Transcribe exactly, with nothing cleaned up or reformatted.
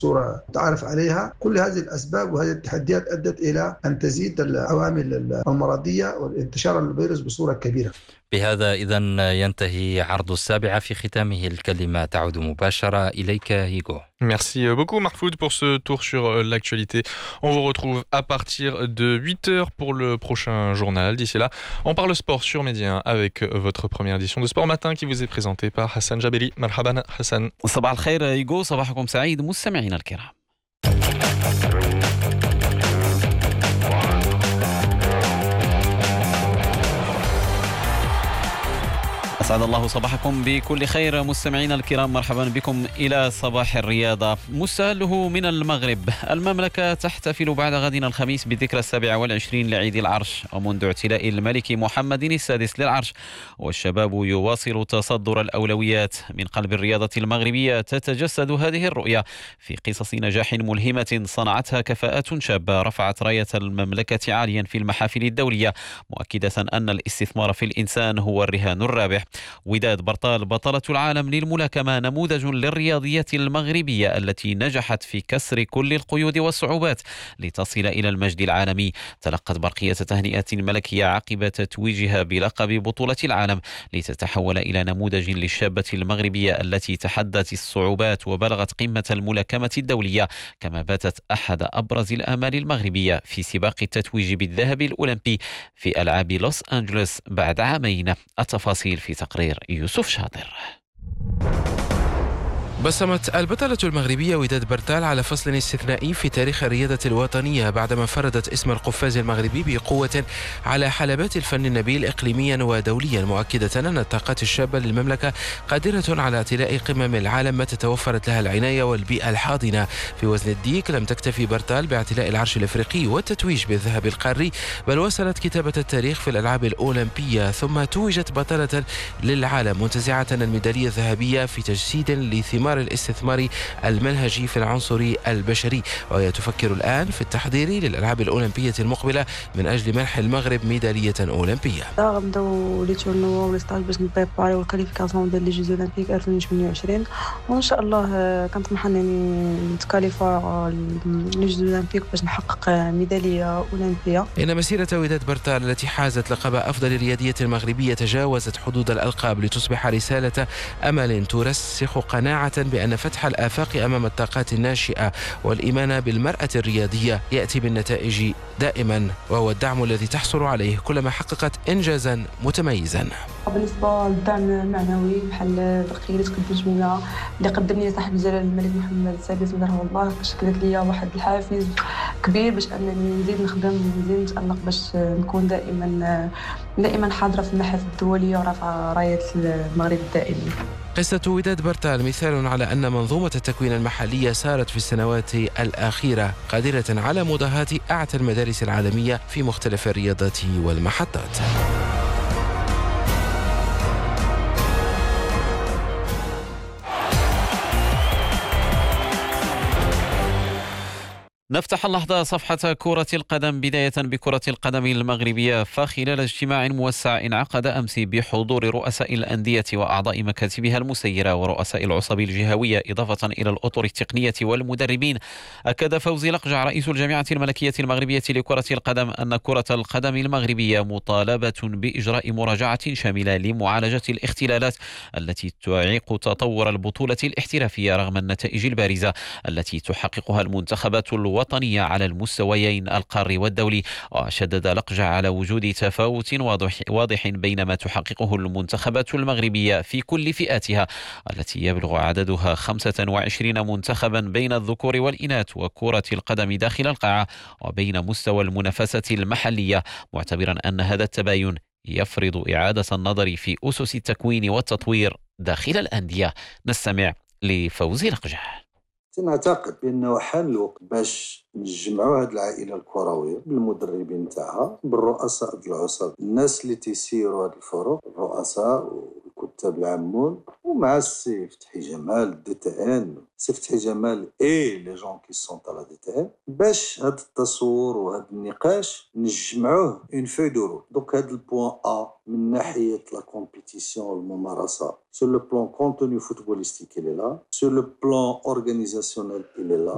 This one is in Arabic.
بصورة تعرف عليها. كل هذه الأسباب وهذه التحديات أدت إلى أن تزيد العوامل المرضية والانتشار الفيروس بصورة كبيرة. بهذا إذن ينتهي عرض السابعة. في ختامه الكلمة تعود مباشرة إليك هيغو. Merci beaucoup Mahfoud pour ce tour sur l'actualité. On vous retrouve à partir de huit heures pour le prochain journal. D'ici là, on parle sport sur Média avec votre première édition de Sport Matin qui vous est présentée par Hassan Jabeli. Marhaban Hassan. صباح الخير هيغو، صباحكم سعيد مستمعينا الكرام. أسعد الله صباحكم بكل خير مستمعينا الكرام، مرحبا بكم إلى صباح الرياضة. مستهله من المغرب. المملكة تحتفل بعد غد الخميس بالذكرى السابعة والعشرين لعيد العرش ومنذ اعتلاء الملك محمد السادس للعرش، والشباب يواصل تصدر الأولويات. من قلب الرياضة المغربية تتجسد هذه الرؤية في قصص نجاح ملهمة صنعتها كفاءات شابة رفعت راية المملكة عاليا في المحافل الدولية، مؤكدة أن الاستثمار في الإنسان هو الرهان الرابح. وداد برطال بطلة العالم للملاكمة نموذج للرياضية المغربية التي نجحت في كسر كل القيود والصعوبات لتصل إلى المجد العالمي. تلقت برقية تهنئة ملكية عقب تتويجها بلقب بطولة العالم لتتحول إلى نموذج للشابة المغربية التي تحدت الصعوبات وبلغت قمة الملاكمة الدولية، كما باتت أحد أبرز الآمال المغربية في سباق التتويج بالذهب الأولمبي في ألعاب لوس أنجلوس بعد عامين. التفاصيل في تقرير يوسف شاطر. بصمت البطلة المغربية وداد برطال على فصل استثنائي في تاريخ الرياضة الوطنية بعدما فرضت اسم القفاز المغربي بقوة على حلبات الفن النبيل إقليميا ودوليا، مؤكدة أن الطاقات الشابة للمملكة قادرة على اعتلاء قمم العالم متى توفرت لها العناية والبيئة الحاضنة. في وزن الديك لم تكتفي برطال باعتلاء العرش الإفريقي والتتويج بالذهب القاري، بل وصلت كتابة التاريخ في الألعاب الأولمبية، ثم توجت بطلة للعالم منتزعة الميدالية الذهبية في تجسيد لثمار الاستثمار المنهجي في العنصر البشري، وهي تفكر الآن في التحضير للألعاب الأولمبية المقبلة من أجل منح المغرب ميدالية أولمبية. غنبداو لي تورنوا ولي ستاج باش نبريباريو الكاليفيكاسيون ديال لي جوز اولمبيك ألفين وثمانية وعشرين، وان شاء الله كنطمح انني نتكاليفا لي جوز اولمبيك باش نحقق ميدالية أولمبية. إن مسيرة وداد برطال التي حازت لقب أفضل رياضية مغربية تجاوزت حدود الألقاب لتصبح رسالة أمل ترسخ قناعة بأن فتح الآفاق أمام الطاقات الناشئة والإيمان بالمرأة الرياضية يأتي بالنتائج دائما، وهو الدعم الذي تحصل عليه كلما حققت إنجازا متميزا. بالنسبة للدعم المعنوي بحال البقية اللي تقدمت منها اللي قدم لي صاحب الجلالة الملك محمد السادس مدره الله، شكلت لي واحد الحافز كبير باش أنني نزيد نخدم ونزيد نتألق باش نكون دائما دائما حاضرة في المحافل الدولية ورافعة راية المغرب الدائمي. قصة وداد برطال مثال على أن منظومة التكوين المحلية سارت في السنوات الأخيرة قادرة على مضاهاة أعتى المدارس العالمية في مختلف الرياضات والمحطات. نفتح اللحظة صفحة كرة القدم بداية بكرة القدم المغربية، فخلال اجتماع موسع انعقد أمس بحضور رؤساء الأندية وأعضاء مكاتبها المسيرة ورؤساء العصب الجهوية إضافة إلى الأطر التقنية والمدربين، أكد فوزي لقجع رئيس الجامعة الملكية المغربية لكرة القدم أن كرة القدم المغربية مطالبة بإجراء مراجعة شاملة لمعالجة الاختلالات التي تعيق تطور البطولة الاحترافية رغم النتائج البارزة التي تحققها المنتخبات الوطنية وطنية على المستويين القاري والدولي. وشدد لقجع على وجود تفاوت واضح, واضح بين ما تحققه المنتخبات المغربية في كل فئاتها التي يبلغ عددها خمسة وعشرين منتخبا بين الذكور والإناث وكرة القدم داخل القاعة وبين مستوى المنافسة المحلية، معتبرا أن هذا التباين يفرض إعادة النظر في أسس التكوين والتطوير داخل الأندية. نستمع لفوزي لقجع. نعتقد بأنه حان الوقت باش نجمعوا هذه العائلة الكروية بالمدربين تاعها بالرؤساء العصب، الناس اللي تيسيروا هذه الفرق، الرؤساء والكتاب العامون، ومع السي فتحي جمال دي تي ان سي فتحي جمال اي لي جون كي سون تاع لا دي تي ان، باش هذا التصور وهذا النقاش نجمعوه اون في دو روت. دونك هذا البوان ا من ناحية لا كومبيتيسيون والممارسة sur le plan contenu footballistique il est là, sur le plan organisationnel il est là.